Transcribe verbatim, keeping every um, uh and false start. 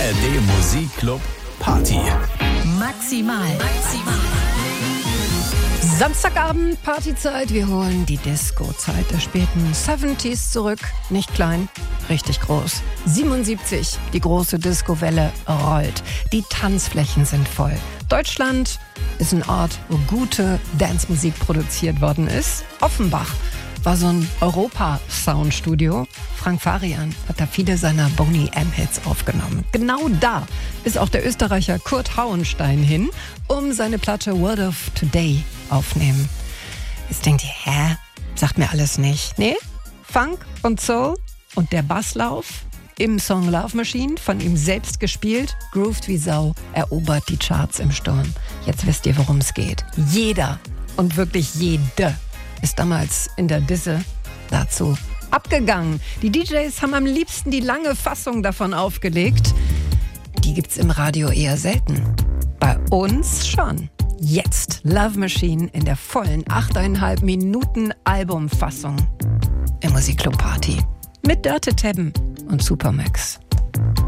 R D Musikclub Party. Maximal. Maximal. Samstagabend, Partyzeit. Wir holen die Disco-Zeit der späten siebziger zurück. Nicht klein, richtig groß. siebenundsiebzig, die große Disco-Welle rollt. Die Tanzflächen sind voll. Deutschland ist ein Ort, wo gute Dancemusik produziert worden ist. Offenbach war so ein Europa-Soundstudio. Frank Farian hat da viele seiner Boney M-Hits aufgenommen. Genau da ist auch der Österreicher Kurt Hauenstein hin, um seine Platte Word of Today aufnehmen. Jetzt denkt ihr, hä? Sagt mir alles nicht. Nee, Funk und Soul und der Basslauf im Song Love Machine, von ihm selbst gespielt, grooved wie Sau, erobert die Charts im Sturm. Jetzt wisst ihr, worum es geht. Jeder und wirklich jede ist damals in der Disse dazu abgegangen. Die D Js haben am liebsten die lange Fassung davon aufgelegt. Die gibt's im Radio eher selten. Bei uns schon. Jetzt Love Machine in der vollen achteinhalb Minuten Albumfassung im Musikclub Party mit Dörte Tebben und Supermax.